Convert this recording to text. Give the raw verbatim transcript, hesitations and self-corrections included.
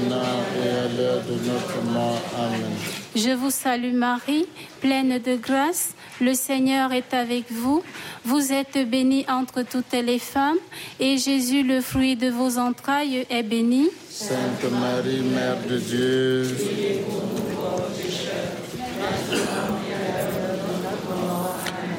maintenant et à l'heure de notre mort. Amen. Je vous salue Marie, pleine de grâce, le Seigneur est avec vous. Vous êtes bénie entre toutes les femmes, et Jésus, le fruit de vos entrailles, est béni. Sainte Marie, Mère de Dieu,